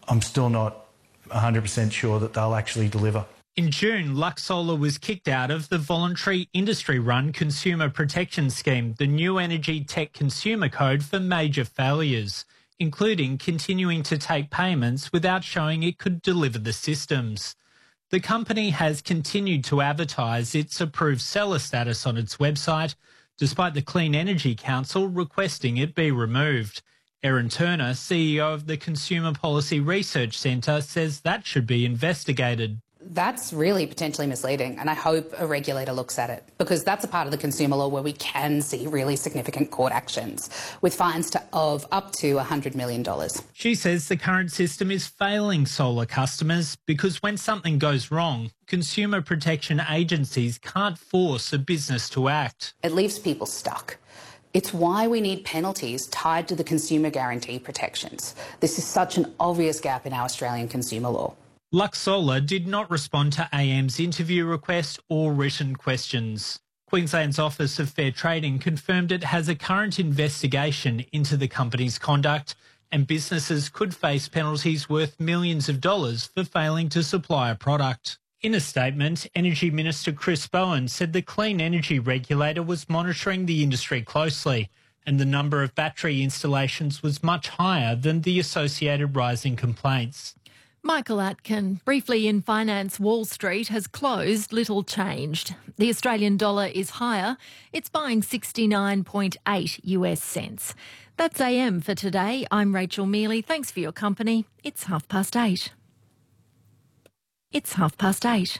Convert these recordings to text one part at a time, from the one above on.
I'm still not 100% sure that they'll actually deliver. In June, Lux Solar was kicked out of the voluntary industry-run consumer protection scheme, the New Energy Tech Consumer Code, for major failures, including continuing to take payments without showing it could deliver the systems. The company has continued to advertise its approved seller status on its website, despite the Clean Energy Council requesting it be removed. Erin Turner, CEO of the Consumer Policy Research Centre, says that should be investigated. That's really potentially misleading, and I hope a regulator looks at it, because that's a part of the consumer law where we can see really significant court actions with fines of up to $100 million. She says the current system is failing solar customers because when something goes wrong, consumer protection agencies can't force a business to act. It leaves people stuck. It's why we need penalties tied to the consumer guarantee protections. This is such an obvious gap in our Australian consumer law. Lux Solar did not respond to AM's interview request or written questions. Queensland's Office of Fair Trading confirmed it has a current investigation into the company's conduct, and businesses could face penalties worth millions of dollars for failing to supply a product. In a statement, Energy Minister Chris Bowen said the Clean Energy Regulator was monitoring the industry closely, and the number of battery installations was much higher than the associated rise in complaints. Michael Atkin, briefly in finance, Wall Street has closed little changed. The Australian dollar is higher. It's buying 69.8 US cents. That's AM for today. I'm Rachel Mealy. Thanks for your company. It's 8:30. It's 8:30.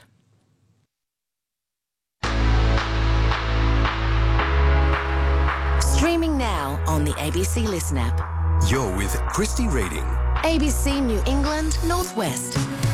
Streaming now on the ABC Listen app. You're with Christy Reading. ABC New England Northwest.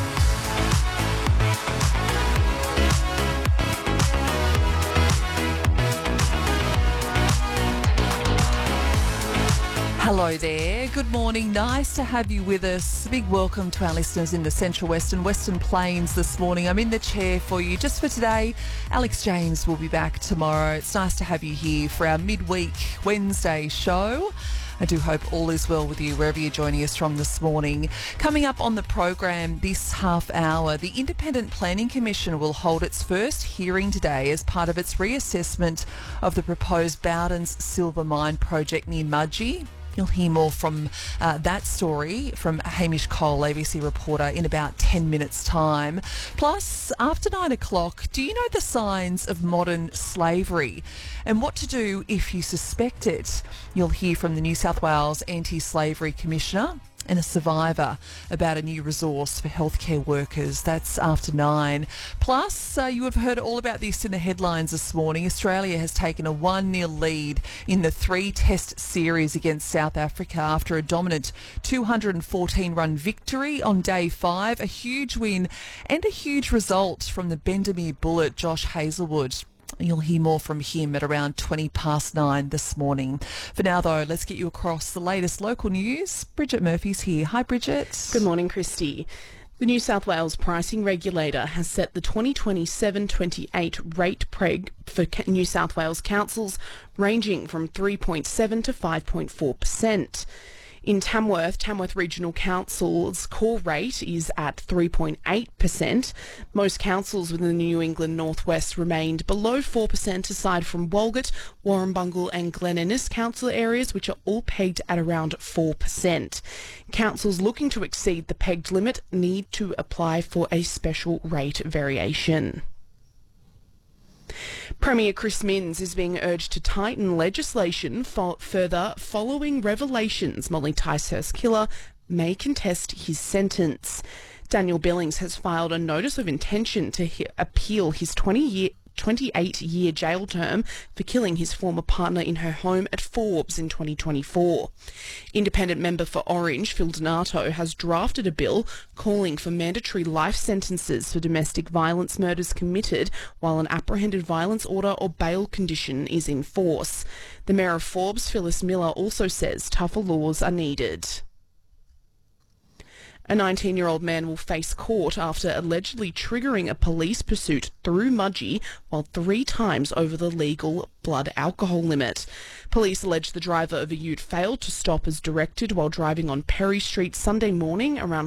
Hello there. Good morning. Nice to have you with us. A big welcome to our listeners in the Central West and Western Plains this morning. I'm in the chair for you just for today. Alex James will be back tomorrow. It's nice to have you here for our midweek Wednesday show. I do hope all is well with you wherever you're joining us from this morning. Coming up on the program this half hour, the Independent Planning Commission will hold its first hearing today as part of its reassessment of the proposed Bowden's Silver Mine project near Mudgee. You'll hear more from that story from Hamish Cole, ABC reporter, in about 10 minutes' time. Plus, after 9 o'clock, do you know the signs of modern slavery and what to do if you suspect it? You'll hear from the New South Wales Anti-Slavery Commissioner and a survivor about a new resource for healthcare workers. That's after 9. Plus, you have heard all about this in the headlines this morning. Australia has taken a 1-0 lead in the 3-test series against South Africa after a dominant 214-run victory on day 5. A huge win and a huge result from the Bendemeer Bullet, Josh Hazelwood. You'll hear more from him at around 9:20 this morning. For now, though, let's get you across the latest local news. Bridget Murphy's here. Hi, Bridget. Good morning, Christy. The New South Wales pricing regulator has set the 2027-28 rate preg for New South Wales councils ranging from 3.7 to 5.4%. In Tamworth Regional Council's core rate is at 3.8%. Most councils within the New England Northwest remained below 4%, aside from Walgett, Warrumbungle and Glen Innes council areas, which are all pegged at around 4%. Councils looking to exceed the pegged limit need to apply for a special rate variation. Premier Chris Minns is being urged to tighten legislation further following revelations Molly Ticehurst killer may contest his sentence. Daniel Billings has filed a notice of intention to appeal his 28-year jail term for killing his former partner in her home at Forbes in 2024. Independent member for Orange, Phil Donato, has drafted a bill calling for mandatory life sentences for domestic violence murders committed while an apprehended violence order or bail condition is in force. The Mayor of Forbes, Phyllis Miller, also says tougher laws are needed. A 19-year-old man will face court after allegedly triggering a police pursuit through Mudgee while 3 times over the legal blood alcohol limit. Police allege the driver of a ute failed to stop as directed while driving on Perry Street Sunday morning around